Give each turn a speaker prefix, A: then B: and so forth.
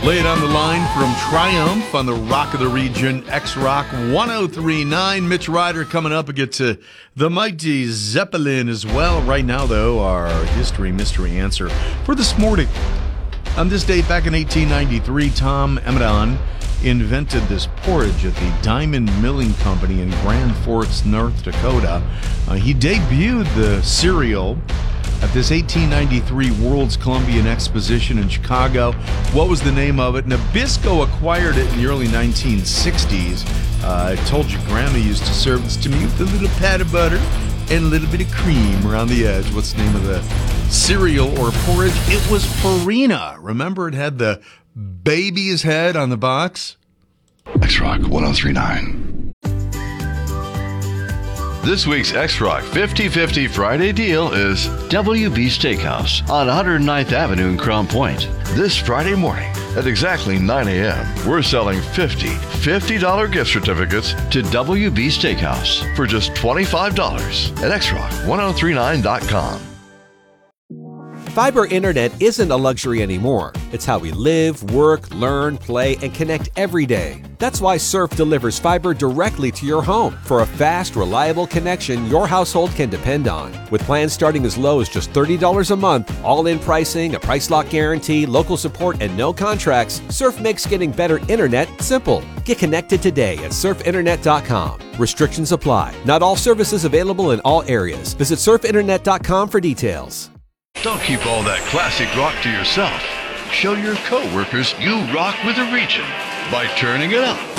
A: Lay it on the line from Triumph on the Rock of the Region, X-Rock 103.9. Mitch Ryder coming up. We get to the mighty Zeppelin as well. Right now, though, our history mystery answer for this morning. On this date, back in 1893, Tom Emmedan invented this porridge at the Diamond Milling Company in Grand Forks, North Dakota. He debuted the cereal at this 1893 World's Columbian Exposition in Chicago. What was the name of it? Nabisco acquired it in the early 1960s. I told you Grandma used to serve this to me with a little pat of butter and a little bit of cream around the edge. What's the name of the cereal or porridge? It was Purina. Remember, it had the baby's head on the box?
B: X-Rock 103.9.
C: This week's X-Rock 50-50 Friday deal is WB Steakhouse on 109th Avenue in Crown Point. This Friday morning at exactly 9 a.m., we're selling $50 gift certificates to WB Steakhouse for just $25 at xrock1039.com.
D: Fiber internet isn't a luxury anymore. It's how we live, work, learn, play, and connect every day. That's why Surf delivers fiber directly to your home for a fast, reliable connection your household can depend on. With plans starting as low as just $30 a month, all-in pricing, a price lock guarantee, local support, and no contracts, Surf makes getting better internet simple. Get connected today at surfinternet.com. Restrictions apply. Not all services available in all areas. Visit surfinternet.com for details.
C: Don't keep all that classic rock to yourself. Show your coworkers you rock with the region by turning it up.